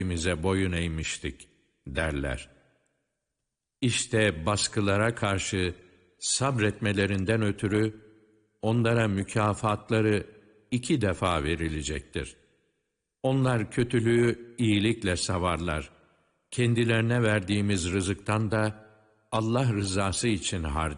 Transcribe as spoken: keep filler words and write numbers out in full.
bize boyun eğmiştik derler. İşte baskılara karşı sabretmelerinden ötürü onlara mükafatları iki defa verilecektir. Onlar kötülüğü iyilikle savarlar. Kendilerine verdiğimiz rızıktan da Allah rızası için harcarlar.